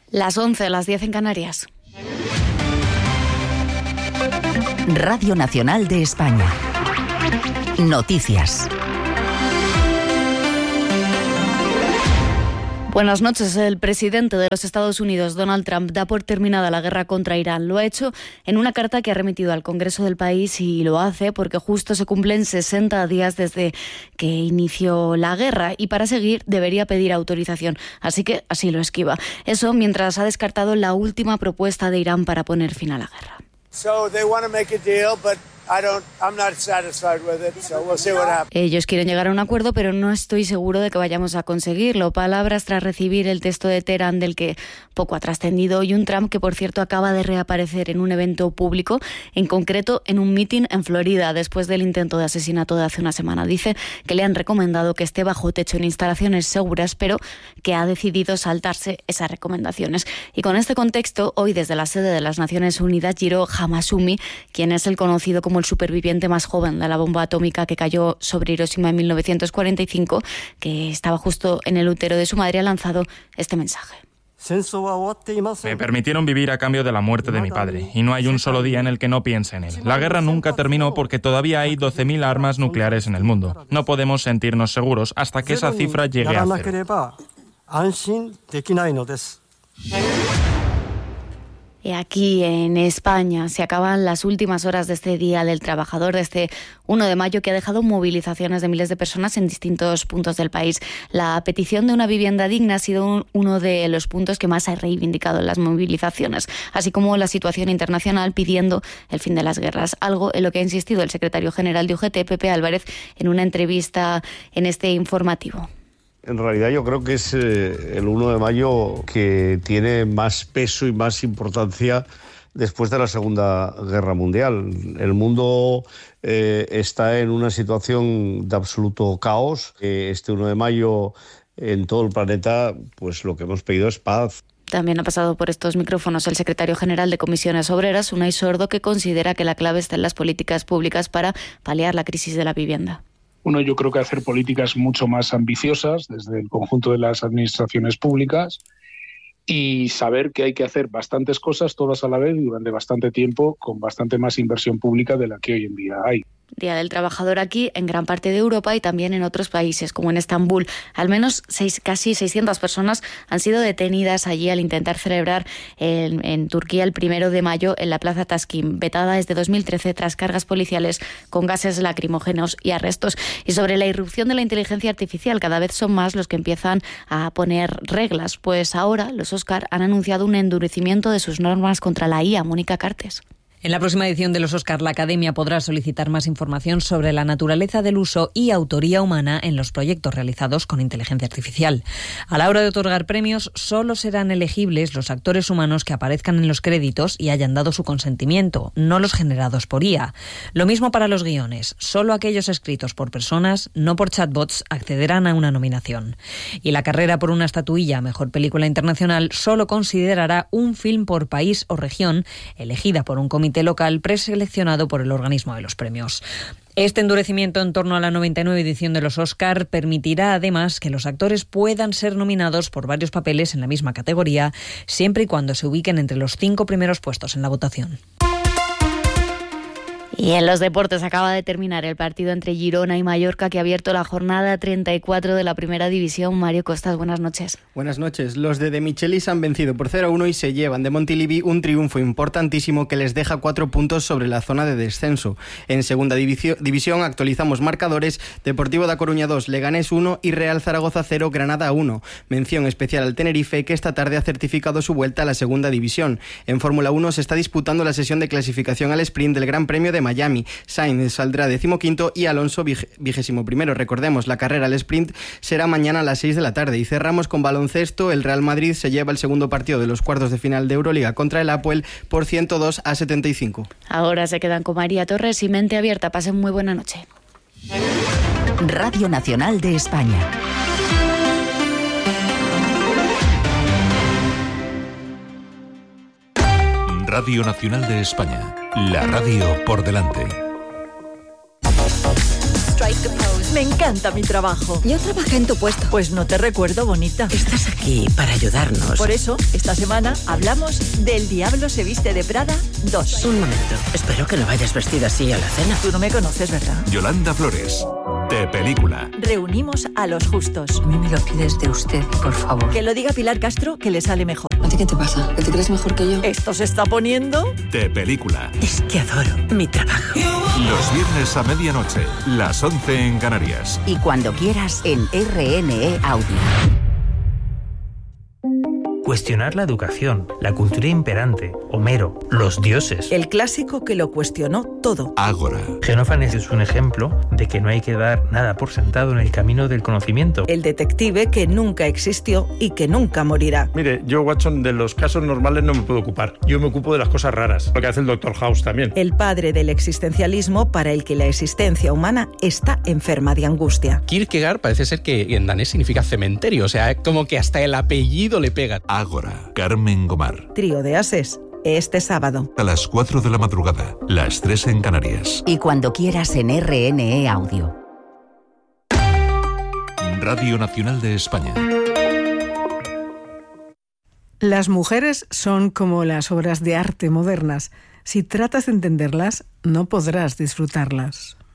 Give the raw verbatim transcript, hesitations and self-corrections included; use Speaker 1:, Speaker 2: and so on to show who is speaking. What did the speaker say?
Speaker 1: Las once, las diez en Canarias.
Speaker 2: Radio Nacional de España. Noticias.
Speaker 1: Buenas noches. El presidente de los Estados Unidos, Donald Trump, da por terminada la guerra contra Irán. Lo ha hecho en una carta que ha remitido al Congreso del país y lo hace porque justo se cumplen sesenta días desde que inició la guerra y para seguir debería pedir autorización. Así que así lo esquiva. Eso mientras ha descartado la última propuesta de Irán para poner fin a la guerra.
Speaker 3: So they want to make a deal, but I don't, I'm not satisfied with it, so we'll see what happens.
Speaker 1: Ellos quieren llegar a un acuerdo, pero no estoy seguro de que vayamos a conseguirlo. Palabras tras recibir el texto de Teherán del que poco ha trascendido hoy un Trump que, por cierto, acaba de reaparecer en un evento público, en concreto en un mitin en Florida, después del intento de asesinato de hace una semana. Dice que le han recomendado que esté bajo techo en instalaciones seguras, pero que ha decidido saltarse esas recomendaciones. Y con este contexto, hoy desde la sede de las Naciones Unidas, Jiro Hamasumi, quien es el conocido como el superviviente más joven de la bomba atómica que cayó sobre Hiroshima en mil novecientos cuarenta y cinco, que estaba justo en el útero de su madre, ha lanzado este mensaje.
Speaker 4: Me permitieron vivir a cambio de la muerte de mi padre, y no hay un solo día en el que no piense en él. La guerra nunca terminó porque todavía hay doce mil armas nucleares en el mundo. No podemos sentirnos seguros hasta que esa cifra llegue a cero.
Speaker 1: Y aquí en España se acaban las últimas horas de este Día del Trabajador, de este uno de mayo, que ha dejado movilizaciones de miles de personas en distintos puntos del país. La petición de una vivienda digna ha sido un, uno de los puntos que más ha reivindicado en las movilizaciones, así como la situación internacional pidiendo el fin de las guerras, algo en lo que ha insistido el secretario general de U G T, Pepe Álvarez, en una entrevista en este informativo.
Speaker 5: En realidad yo creo que es eh, el uno de mayo que tiene más peso y más importancia después de la Segunda Guerra Mundial. El mundo eh, está en una situación de absoluto caos. Eh, este uno de mayo en todo el planeta, pues lo que hemos pedido es paz.
Speaker 1: También ha pasado por estos micrófonos el secretario general de Comisiones Obreras, Unai Sordo, que considera que la clave está en las políticas públicas para paliar la crisis de la vivienda.
Speaker 6: Uno, yo creo que hacer políticas mucho más ambiciosas desde el conjunto de las administraciones públicas y saber que hay que hacer bastantes cosas todas a la vez durante bastante tiempo con bastante más inversión pública de la que hoy en día hay.
Speaker 1: Día del Trabajador aquí, en gran parte de Europa y también en otros países, como en Estambul. Al menos seis, casi seiscientas personas han sido detenidas allí al intentar celebrar el, en Turquía el primero de mayo en la Plaza Taksim, vetada desde dos mil trece tras cargas policiales con gases lacrimógenos y arrestos. Y sobre la irrupción de la inteligencia artificial, cada vez son más los que empiezan a poner reglas, pues ahora los Oscar han anunciado un endurecimiento de sus normas contra la I A. Mónica Cartes.
Speaker 7: En la próxima edición de los Oscar, la Academia podrá solicitar más información sobre la naturaleza del uso y autoría humana en los proyectos realizados con inteligencia artificial. A la hora de otorgar premios, solo serán elegibles los actores humanos que aparezcan en los créditos y hayan dado su consentimiento, no los generados por I A. Lo mismo para los guiones. Solo aquellos escritos por personas, no por chatbots, accederán a una nominación. Y la carrera por una estatuilla a Mejor Película Internacional solo considerará un film por país o región, elegida por un comité local preseleccionado por el organismo de los premios. Este endurecimiento en torno a la noventa y nueve edición de los Oscar permitirá además que los actores puedan ser nominados por varios papeles en la misma categoría, siempre y cuando se ubiquen entre los cinco primeros puestos en la votación.
Speaker 1: Y en los deportes acaba de terminar el partido entre Girona y Mallorca, que ha abierto la jornada treinta y cuatro de la primera división. Mario Costas, buenas noches.
Speaker 8: Buenas noches. Los de De Michelis han vencido por cero a uno y se llevan de Montilivi un triunfo importantísimo que les deja cuatro puntos sobre la zona de descenso. En segunda división actualizamos marcadores: Deportivo da Coruña dos, Leganés uno y Real Zaragoza cero, Granada uno. Mención especial al Tenerife, que esta tarde ha certificado su vuelta a la segunda división. En Fórmula uno se está disputando la sesión de clasificación al sprint del Gran Premio de Miami. Sainz saldrá decimoquinto y Alonso vigésimo primero. Recordemos, la carrera al sprint será mañana a las seis de la tarde. Y cerramos con baloncesto. El Real Madrid se lleva el segundo partido de los cuartos de final de Euroliga contra el Apoel por ciento dos a setenta y cinco.
Speaker 1: Ahora se quedan con María Torres y Mente Abierta. Pasen muy buena noche.
Speaker 2: Radio Nacional de España.
Speaker 9: Radio Nacional de España, la radio por delante.
Speaker 10: Me encanta mi trabajo.
Speaker 11: Yo trabajé en tu puesto.
Speaker 10: Pues no te recuerdo, bonita.
Speaker 11: Estás aquí para ayudarnos.
Speaker 10: Por eso, esta semana hablamos del Diablo se viste de Prada dos.
Speaker 11: Un momento. Espero que no vayas vestida así a la cena.
Speaker 10: Tú no me conoces, ¿verdad?
Speaker 9: Yolanda Flores, de Película.
Speaker 10: Reunimos a los justos.
Speaker 11: A mí me lo pides de usted, por favor.
Speaker 10: Que lo diga Pilar Castro, que le sale mejor.
Speaker 11: ¿A ti qué te pasa? ¿Que te crees mejor que yo?
Speaker 10: Esto se está poniendo...
Speaker 9: De Película.
Speaker 11: Es que adoro mi trabajo.
Speaker 9: Los viernes a medianoche, las once en Canarias.
Speaker 2: Y cuando quieras en R N E Audio.
Speaker 12: Cuestionar la educación, la cultura imperante, Homero, los dioses.
Speaker 10: El clásico que lo cuestionó todo.
Speaker 9: Ágora.
Speaker 12: Xenófanes es un ejemplo de que no hay que dar nada por sentado en el camino del conocimiento.
Speaker 10: El detective que nunca existió y que nunca morirá.
Speaker 13: Mire, yo, Watson, de los casos normales no me puedo ocupar. Yo me ocupo de las cosas raras, lo que hace el doctor House también.
Speaker 10: El padre del existencialismo para el que la existencia humana está enferma de angustia.
Speaker 14: Kierkegaard parece ser que en danés significa cementerio, o sea, como que hasta el apellido le pega.
Speaker 9: Ágora. Carmen Gomar.
Speaker 10: Trío de Ases. Este sábado.
Speaker 9: A las cuatro de la madrugada, las tres en Canarias.
Speaker 2: Y cuando quieras en R N E Audio.
Speaker 9: Radio Nacional de España.
Speaker 15: Las mujeres son como las obras de arte modernas. Si tratas de entenderlas, no podrás disfrutarlas.